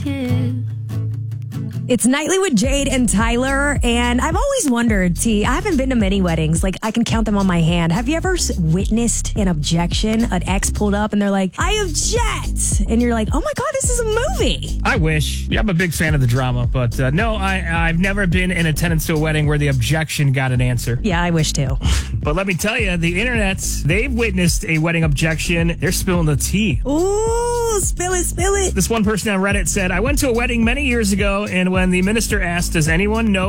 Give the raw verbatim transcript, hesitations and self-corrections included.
It's Nightly with Jade and Tyler, and I've always wondered, T, I haven't been to many weddings. Like, I can count them on my hand. Have you ever s- witnessed an objection? An ex pulled up and they're like, I object! And you're like, oh my God, this is a movie. I wish. Yeah, I'm a big fan of the drama, but uh, no, I, I've never been in attendance to a wedding where the objection got an answer. Yeah, I wish too. But let me tell you, the internet, they've witnessed a wedding objection. They're spilling the tea. Ooh, spill it, spill it. This one person on Reddit said, I went to a wedding many years ago, and when the minister asked, does anyone know